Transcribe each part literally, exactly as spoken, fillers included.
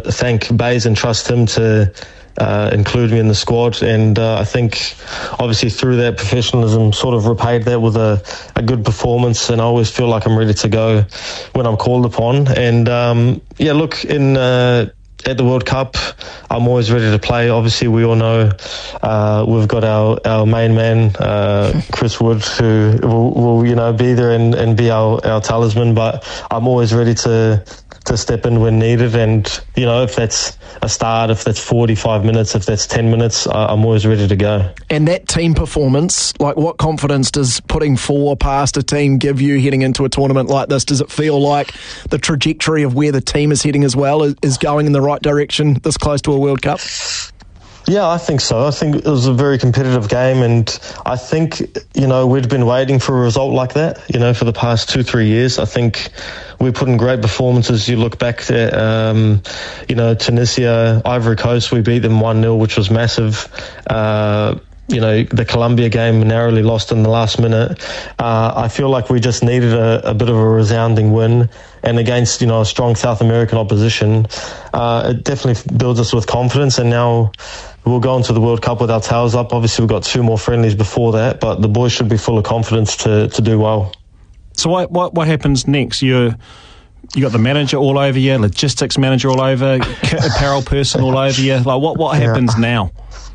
thank Bays and trust him to uh, include me in the squad. And uh, I think, obviously, through that professionalism, sort of repaid that with a, a good performance. And I always feel like I'm ready to go when I'm called upon. And um, yeah, look, in uh, at the World Cup, I'm always ready to play. Obviously, we all know uh, we've got our, our main man, uh, Chris Wood, who will, will you know be there and, and be our, our talisman. But I'm always ready to to step in when needed. And you know, if that's a start, if that's forty-five minutes, if that's ten minutes, I'm always ready to go. And that team performance, like, what confidence does putting four past a team give you heading into a tournament like this? Does it feel like the trajectory of where the team is heading as well is, is going in the right direction this close to a World Cup? Yeah, I think so. I think it was a very competitive game, and I think, you know, we'd been waiting for a result like that, you know, for the past two, three years. I think we put in great performances. You look back at, um, you know, Tunisia, Ivory Coast, we beat them one nil, which was massive. Uh, you know, the Colombia game narrowly lost in the last minute. Uh, I feel like we just needed a, a bit of a resounding win. And against, you know, a strong South American opposition, uh, it definitely builds us with confidence. And now we'll go into the World Cup with our tails up. Obviously, we've got two more friendlies before that, but the boys should be full of confidence to, to do well. So what, what what happens next? You you got the manager all over you, logistics manager all over, apparel person all over you. Like what what happens yeah. now?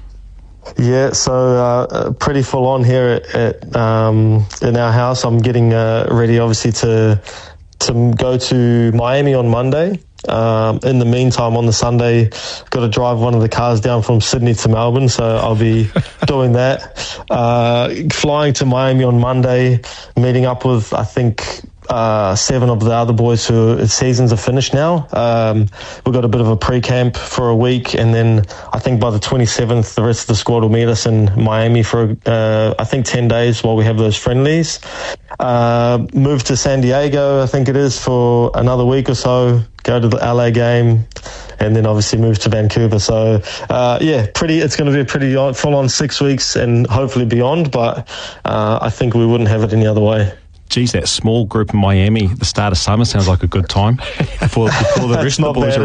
Yeah, so uh, pretty full on here at, at um, in our house. I'm getting uh, ready, obviously, to to go to Miami on Monday. Um, in the meantime, on the Sunday, got to drive one of the cars down from Sydney to Melbourne, so I'll be doing that. Uh, flying to Miami on Monday, meeting up with, I think, uh, seven of the other boys who seasons are finished now. Um, we've got a bit of a pre-camp for a week, and then I think by the twenty-seventh, the rest of the squad will meet us in Miami for, uh, I think, ten days while we have those friendlies. Uh, move to San Diego, I think it is, for another week or so, go to the L A game, and then obviously move to Vancouver. So, uh, yeah, pretty. It's going to be a pretty full-on six weeks and hopefully beyond, but uh, I think we wouldn't have it any other way. Geez, that small group in Miami at the start of summer sounds like a good time before, before the rest of the boys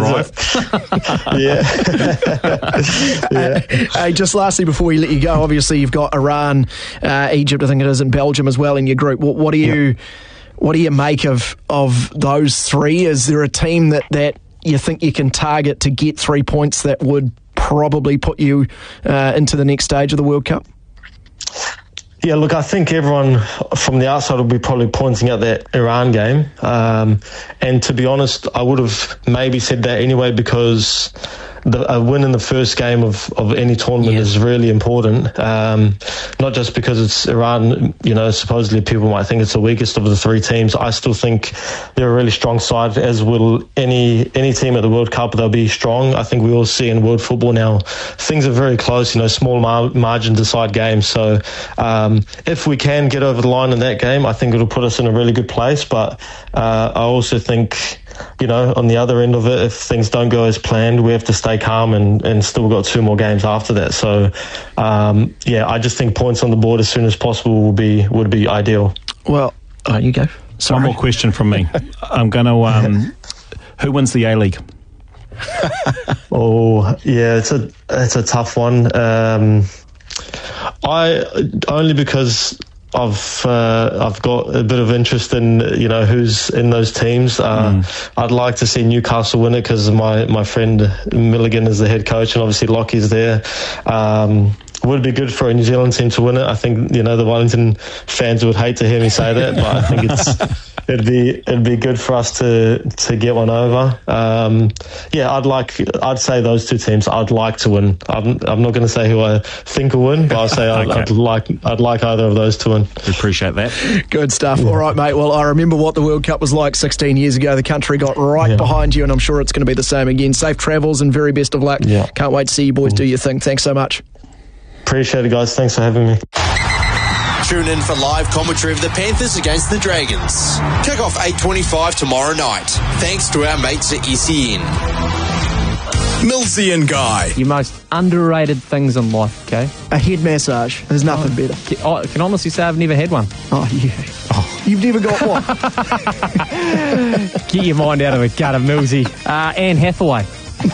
arrive. yeah. yeah. Uh, hey, just lastly, before we let you go, obviously you've got Iran, uh, Egypt, I think it is, and Belgium as well in your group. What, what do you, yeah. what do you make of of those three? Is there a team that, that you think you can target to get three points that would probably put you uh, into the next stage of the World Cup? Yeah, look, I think everyone from the outside will be probably pointing at that Iran game. Um, and to be honest, I would have maybe said that anyway, because the, a win in the first game of, of any tournament yeah. is really important. Um, not just because it's Iran, you know, supposedly people might think it's the weakest of the three teams. I still think they're a really strong side, as will any any team at the World Cup. They'll be strong. I think we all see in world football now, things are very close, you know, small mar- margin decide games. So um, if we can get over the line in that game, I think it'll put us in a really good place. But uh, I also think, you know, on the other end of it, if things don't go as planned, we have to stay calm and, and still got two more games after that. So, um, yeah, I just think points on the board as soon as possible would be would be ideal. Well, oh, you go. Sorry. One more question from me. I'm going to, um, who wins the A-League? oh, yeah, it's a it's a tough one. Um, I only because I've uh, I've got a bit of interest in, you know, who's in those teams. Uh, mm. I'd like to see Newcastle win it because my, my friend Milligan is the head coach, and obviously Lockie's there. Um, would be good for a New Zealand team to win it. I think, you know, the Wellington fans would hate to hear me say that, but I think it's it'd be it'd be good for us to to get one over. Um, yeah, I'd like I'd say those two teams I'd like to win. I'm I'm not going to say who I think will win, but I'll say I'd, okay. I'd like I'd like either of those to win. We appreciate that. Good stuff. Yeah. All right, mate. Well, I remember what the World Cup was like sixteen years ago. The country got right yeah. behind you, and I'm sure it's going to be the same again. Safe travels and very best of luck. Yeah. Can't wait to see you boys mm. do your thing. Thanks so much. Appreciate it, guys. Thanks for having me. Tune in for live commentary of the Panthers against the Dragons. Kick off eight twenty-five tomorrow night. Thanks to our mates at S E N. Millsy and Guy. Your most underrated things in life, okay? A head massage. There's nothing oh, better. I can honestly say I've never had one. Oh, yeah. Oh. You've never got one? Get your mind out of it, gutter, Millsy. Uh, Anne Hathaway.